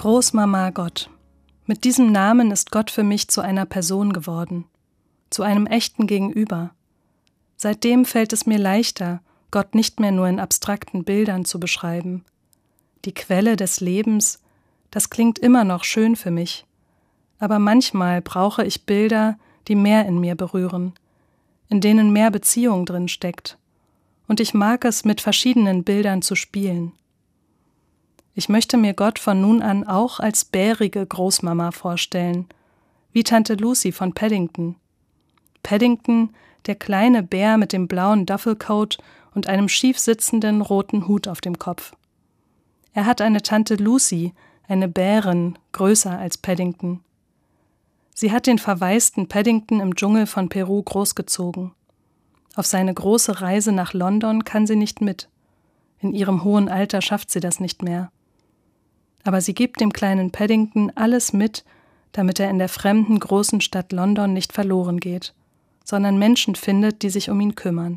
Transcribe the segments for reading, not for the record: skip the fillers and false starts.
Großmama Gott. Mit diesem Namen ist Gott für mich zu einer Person geworden, zu einem echten Gegenüber. Seitdem fällt es mir leichter, Gott nicht mehr nur in abstrakten Bildern zu beschreiben. Die Quelle des Lebens, das klingt immer noch schön für mich, aber manchmal brauche ich Bilder, die mehr in mir berühren, in denen mehr Beziehung drin steckt, und ich mag es, mit verschiedenen Bildern zu spielen. Ich möchte mir Gott von nun an auch als bärige Großmama vorstellen, wie Tante Lucy von Paddington. Paddington, der kleine Bär mit dem blauen Duffelcoat und einem schief sitzenden roten Hut auf dem Kopf. Er hat eine Tante Lucy, eine Bärin, größer als Paddington. Sie hat den verwaisten Paddington im Dschungel von Peru großgezogen. Auf seine große Reise nach London kann sie nicht mit. In ihrem hohen Alter schafft sie das nicht mehr. Aber sie gibt dem kleinen Paddington alles mit, damit er in der fremden großen Stadt London nicht verloren geht, sondern Menschen findet, die sich um ihn kümmern.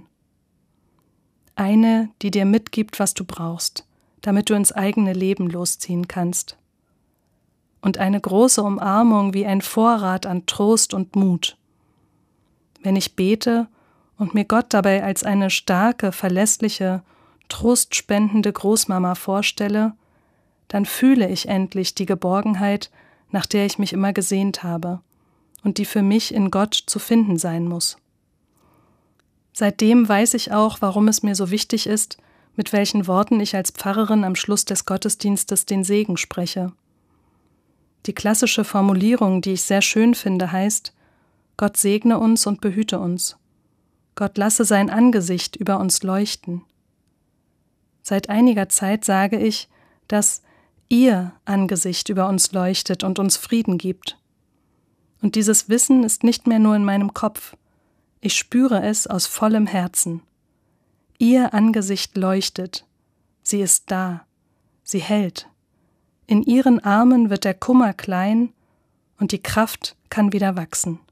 Eine, die dir mitgibt, was du brauchst, damit du ins eigene Leben losziehen kannst. Und eine große Umarmung wie ein Vorrat an Trost und Mut. Wenn ich bete und mir Gott dabei als eine starke, verlässliche, trostspendende Großmama vorstelle, dann fühle ich endlich die Geborgenheit, nach der ich mich immer gesehnt habe und die für mich in Gott zu finden sein muss. Seitdem weiß ich auch, warum es mir so wichtig ist, mit welchen Worten ich als Pfarrerin am Schluss des Gottesdienstes den Segen spreche. Die klassische Formulierung, die ich sehr schön finde, heißt: Gott segne uns und behüte uns. Gott lasse sein Angesicht über uns leuchten. Seit einiger Zeit sage ich, dass Ihr Angesicht über uns leuchtet und uns Frieden gibt. Und dieses Wissen ist nicht mehr nur in meinem Kopf. Ich spüre es aus vollem Herzen. Ihr Angesicht leuchtet. Sie ist da. Sie hält. In ihren Armen wird der Kummer klein und die Kraft kann wieder wachsen.